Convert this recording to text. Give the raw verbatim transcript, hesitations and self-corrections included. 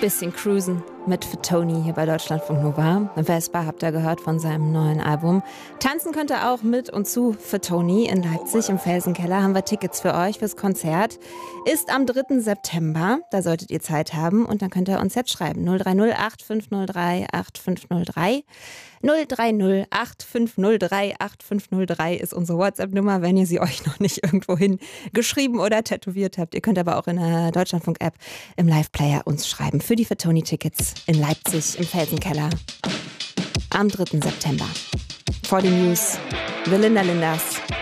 Bisschen cruisen mit Fatoni hier bei Deutschlandfunk Nova. Vespa habt ihr gehört von seinem neuen Album. Tanzen könnt ihr auch mit und zu Fatoni in Leipzig im Felsenkeller. Haben wir Tickets für euch fürs Konzert. Ist am dritten September. Da solltet ihr Zeit haben. Und dann könnt ihr uns jetzt schreiben. null drei null acht fünf null drei acht fünf null drei. null drei null acht fünf null drei acht fünf null drei ist unsere WhatsApp-Nummer, wenn ihr sie euch noch nicht irgendwohin geschrieben oder tätowiert habt. Ihr könnt aber auch in der Deutschlandfunk-App im Live-Player uns schreiben für die Fatoni-Tickets in Leipzig im Felsenkeller am dritten September. Vor die News, The Linda Lindas.